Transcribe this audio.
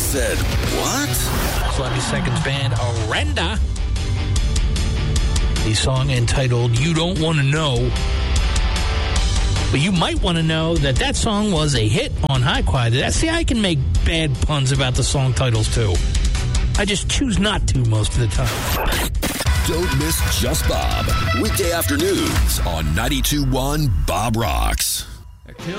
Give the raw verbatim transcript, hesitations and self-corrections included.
said, what? Sloppy Seconds band, Arenda. The song entitled You Don't Want to Know. But you might want to know that that song was a hit on High Quality. See, I can make bad puns about the song titles, too. I just choose not to most of the time. Don't miss Just Bob. Weekday afternoons on ninety-two point one Bob Rocks.